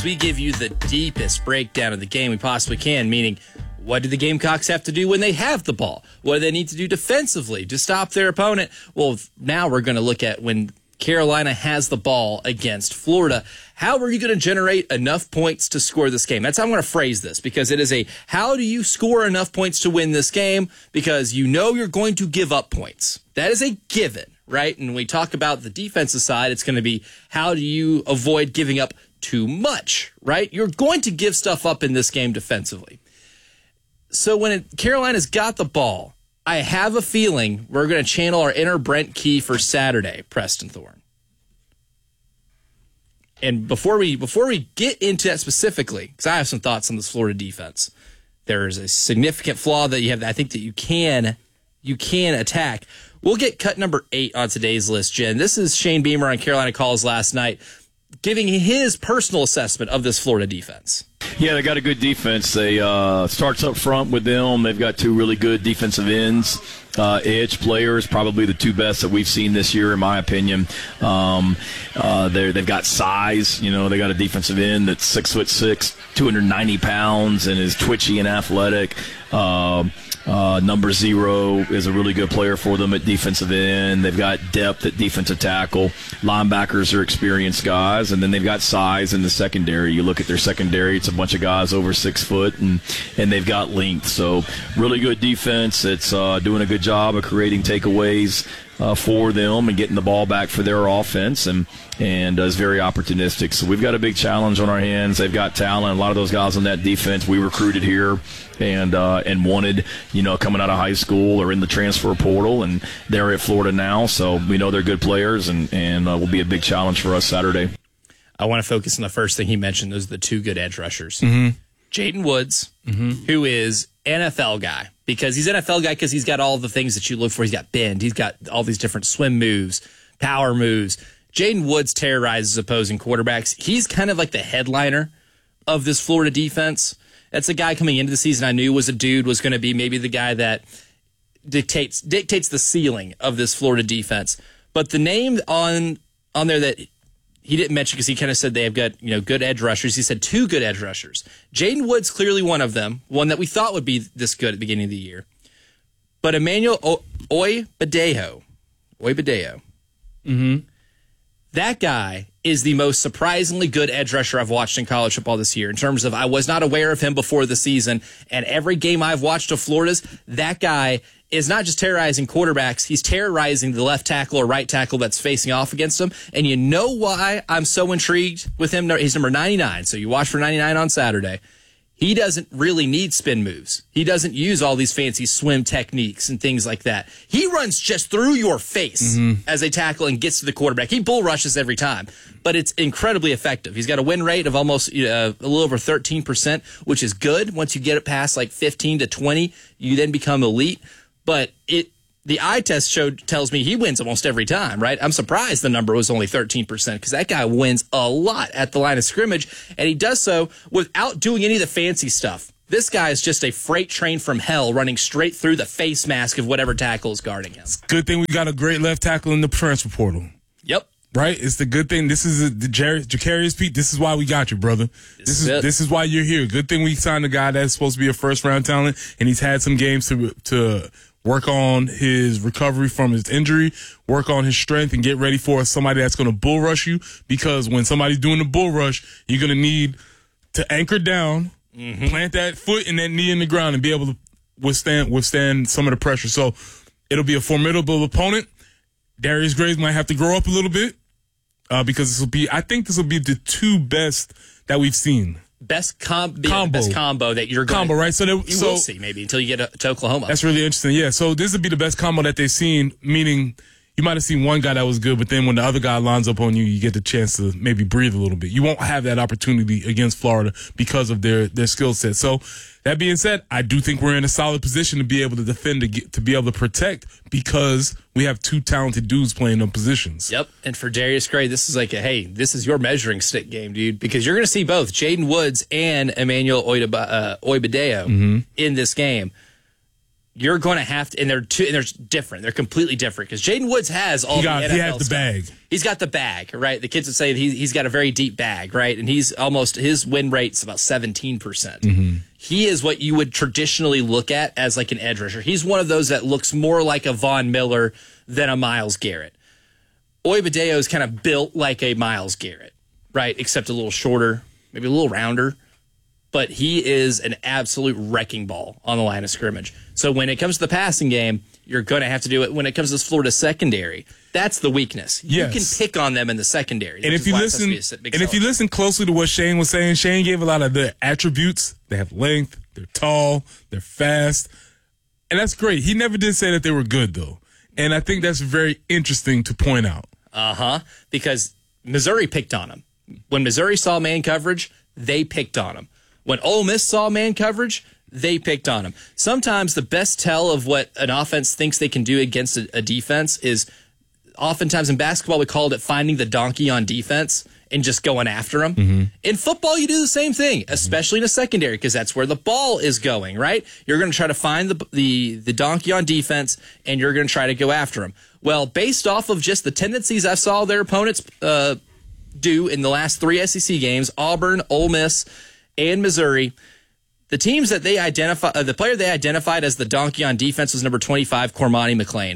We give you the deepest breakdown of the game we possibly can, meaning what do the Gamecocks have to do when they have the ball? What do they need to do defensively to stop their opponent? Well, now we're going to look at when Carolina has the ball against Florida. How are you going to generate enough points to score this game? That's how I'm going to phrase this, because it is how do you score enough points to win this game? Because you know you're going to give up points. That is a given, right? And when we talk about the defensive side, it's going to be how do you avoid giving up too much, right? You're going to give stuff up in this game defensively. So when Carolina's got the ball, I have a feeling we're going to channel our inner Brent Key for Saturday, Preston Thorne. And before we get into that specifically, because I have some thoughts on this Florida defense, there is a significant flaw that you have that I think that you can attack. We'll get cut number 8 on today's list, Jen. This is Shane Beamer on Carolina Calls last night, giving his personal assessment of this Florida defense. Yeah, they got a good defense. They starts up front with them. They've got 2 really good defensive ends, edge players, probably the 2 best that we've seen this year, in my opinion. They've got size. You know, they got a defensive end that's 6'6", 290 pounds, and is twitchy and athletic. Number 0 is a really good player for them at defensive end. They've got depth at defensive tackle. Linebackers are experienced guys, and then they've got size in the secondary. You look at their secondary, it's a bunch of guys over 6 foot, and they've got length. So really good defense. It's doing a good job of creating takeaways for them and getting the ball back for their offense, and is very opportunistic. So we've got a big challenge on our hands. They've got talent. A lot of those guys on that defense we recruited here and wanted, coming out of high school or in the transfer portal, and they're at Florida now. So we know they're good players, and will be a big challenge for us Saturday. I want to focus on the first thing he mentioned. Those are the 2 good edge rushers. Jaden Woods, who is NFL guy, because he's NFL guy because he's got all the things that you look for. He's got bend. He's got all these different swim moves, power moves. Jaden Woods terrorizes opposing quarterbacks. He's kind of like the headliner of this Florida defense. That's a guy coming into the season I knew was going to be maybe the guy that dictates the ceiling of this Florida defense. But the name on there that he didn't mention, because he kind of said they have got good edge rushers. He said 2 good edge rushers. Jaden Woods clearly one of them, one that we thought would be this good at the beginning of the year. But Emmanuel Oybadeo, that guy is the most surprisingly good edge rusher I've watched in college football this year, in terms of I was not aware of him before the season, and every game I've watched of Florida's, that guy is not just terrorizing quarterbacks, he's terrorizing the left tackle or right tackle that's facing off against him. And you know why I'm so intrigued with him? He's number 99, so you watch for 99 on Saturday. He doesn't really need spin moves. He doesn't use all these fancy swim techniques and things like that. He runs just through your face as a tackle and gets to the quarterback. He bull rushes every time, but it's incredibly effective. He's got a win rate of almost a little over 13%, which is good. Once you get it past like 15 to 20, you then become elite. But the eye test tells me he wins almost every time, right? I'm surprised the number was only 13%, because that guy wins a lot at the line of scrimmage, and he does so without doing any of the fancy stuff. This guy is just a freight train from hell running straight through the face mask of whatever tackle is guarding him. Good thing we got a great left tackle in the transfer portal. Yep. Right? It's the good thing. This is the Jacarius Pete. This is why we got you, brother. This is why you're here. Good thing we signed a guy that's supposed to be a first-round talent, and he's had some games to work on his recovery from his injury, work on his strength, and get ready for somebody that's going to bull rush you, because when somebody's doing the bull rush, you're going to need to anchor down, plant that foot and that knee in the ground, and be able to withstand some of the pressure. So it'll be a formidable opponent. Darius Graves might have to grow up a little bit, because I think this will be the 2 best that we've seen. Best combo that you're going to, right? So will see maybe until you get to Oklahoma. That's really interesting. Yeah. So this would be the best combo that they've seen, meaning you might have seen one guy that was good, but then when the other guy lines up on you, you get the chance to maybe breathe a little bit. You won't have that opportunity against Florida because of their skill set. So that being said, I do think we're in a solid position to be able to defend, to be able to protect, because we have 2 talented dudes playing them positions. Yep. And for Darius Gray, this is like this is your measuring stick game, dude, because you're going to see both Jaden Woods and Emmanuel Oybadeo in this game. you're going to have to, and they're different. They're completely different because Jaden Woods has all he the NFL has the stuff. bag. He's got the bag, right? The kids would say he's got a very deep bag, right? And his win rate's about 17%. Mm-hmm. He is what you would traditionally look at as like an edge rusher. He's one of those that looks more like a Von Miller than a Myles Garrett. Oyabedeo is kind of built like a Myles Garrett, right? Except a little shorter, maybe a little rounder. But he is an absolute wrecking ball on the line of scrimmage. So when it comes to the passing game, you're going to have to do it when it comes to this Florida secondary. That's the weakness. Yes. You can pick on them in the secondary. And if you listen closely to what Shane was saying, Shane gave a lot of the attributes. They have length, they're tall, they're fast. And that's great. He never did say that they were good, though. And I think that's very interesting to point out. Because Missouri picked on him. When Missouri saw man coverage, they picked on him. When Ole Miss saw man coverage, they picked on him. Sometimes the best tell of what an offense thinks they can do against a defense is oftentimes in basketball, we called it finding the donkey on defense and just going after them. Mm-hmm. In football, you do the same thing, especially in a secondary, because that's where the ball is going, right? You're going to try to find the donkey on defense, and you're going to try to go after them. Well, based off of just the tendencies I saw their opponents do in the last 3 SEC games, Auburn, Ole Miss, and Missouri, the teams that they the player they identified as the donkey on defense was number 25, Cormani McClain.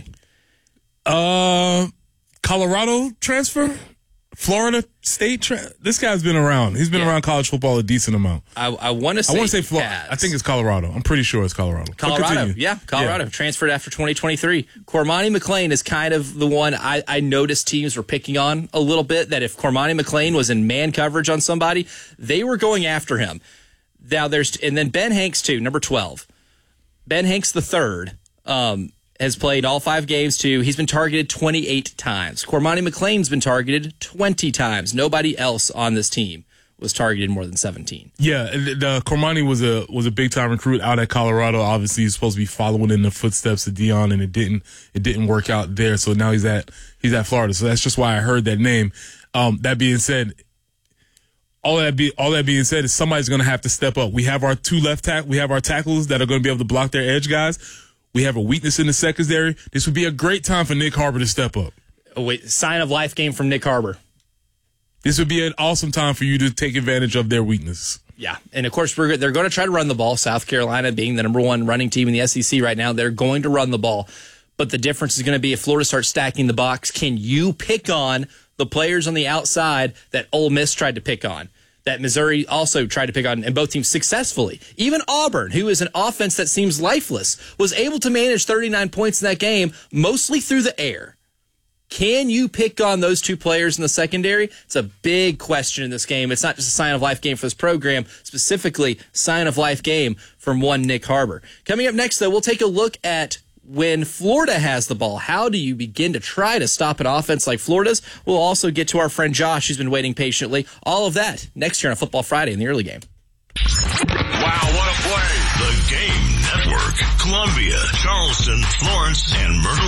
Colorado transfer? Florida State this guy's been around. He's been around college football a decent amount. I want to say Florida. I think it's Colorado. I'm pretty sure it's Colorado. Colorado. Transferred after 2023. Cormani McClain is kind of the one I noticed teams were picking on a little bit, that if Cormani McClain was in man coverage on somebody, they were going after him. Now and then Ben Hanks too, number 12. Ben Hanks the third. Has played all 5 games, too. He's been targeted 28 times. Cormani McClain's been targeted 20 times. Nobody else on this team was targeted more than 17. Yeah, Cormani was a big-time recruit out at Colorado. Obviously, he's supposed to be following in the footsteps of Deion, and it didn't work out there. So now he's at Florida. So that's just why I heard that name. That being said, all that being said is somebody's going to have to step up. We have our 2 left tackles. We have our tackles that are going to be able to block their edge guys. We have a weakness in the secondary. This would be a great time for Nick Harbor to step up. Sign of life game from Nick Harbor. This would be an awesome time for you to take advantage of their weakness. Yeah, and of course they're going to try to run the ball. South Carolina being the number 1 running team in the SEC right now, they're going to run the ball. But the difference is going to be if Florida starts stacking the box, can you pick on the players on the outside that Ole Miss tried to pick on? That Missouri also tried to pick on, and both teams successfully. Even Auburn, who is an offense that seems lifeless, was able to manage 39 points in that game, mostly through the air. Can you pick on those 2 players in the secondary? It's a big question in this game. It's not just a sign of life game for this program, specifically sign of life game from one Nick Harbor. Coming up next, though, we'll take a look at when Florida has the ball. How do you begin to try to stop an offense like Florida's? We'll also get to our friend Josh, who's been waiting patiently. All of that next year on Football Friday in the early game. Wow, what a play. The Game Network. Columbia, Charleston, Florence, and Myrtle